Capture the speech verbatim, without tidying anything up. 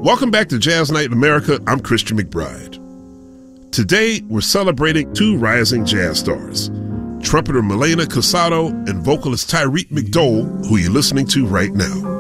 Welcome back to Jazz Night in America. I'm Christian McBride. Today, we're celebrating two rising jazz stars, trumpeter Milena Casado and vocalist Tyreek McDowell, who you're listening to right now.